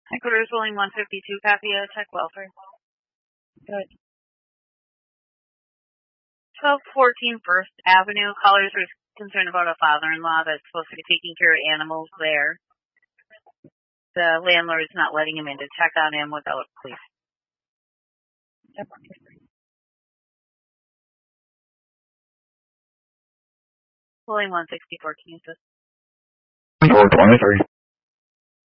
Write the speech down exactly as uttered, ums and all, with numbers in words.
Headquarters rolling one fifty-two, copy, uh, check welfare. Good. twelve fourteen First Avenue. Callers are concerned about a father-in-law that's supposed to be taking care of animals there. The landlord is not letting him in to check on him without police. Rolling one sixty-four, can you assist? twenty-three.